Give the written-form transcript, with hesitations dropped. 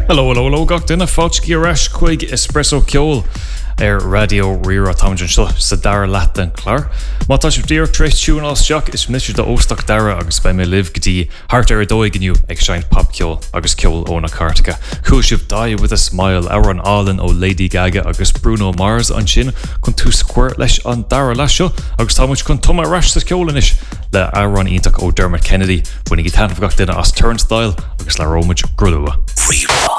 Hello, gach duine fáilcí areis chuig espresso ceol radio rira tamjin seo sa dara leat den chlár. Má tá sib dír tréis túún as seach is minister de óstach dara agus bei mé liv gotí hart ar a dóig gniu ag sein pop ceol agus ceol óna cartacha. Chúil sib die with a smile ar an Allen ó Lady Gaga agus Bruno Mars an sin chun tú square leis an dara leis seo agus tá muid chun tuma reis sa ceolan is le Aaron ítach ó Dermot Kennedy bunig í tanmh gach duine as turnstile agus le rómuid grúa.